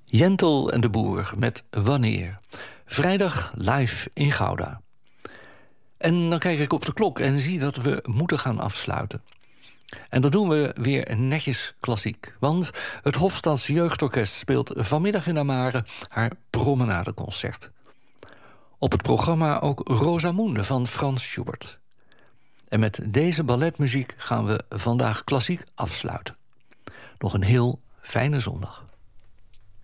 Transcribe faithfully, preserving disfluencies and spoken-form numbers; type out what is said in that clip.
Jentel en de Boer met Wanneer. Vrijdag live in Gouda. En dan kijk ik op de klok en zie dat we moeten gaan afsluiten. En dat doen we weer netjes klassiek. Want het Hofstads Jeugdorkest speelt vanmiddag in Amare haar promenadeconcert. Op het programma ook Rosamunde van Frans Schubert. En met deze balletmuziek gaan we vandaag klassiek afsluiten. Nog een heel fijne zondag.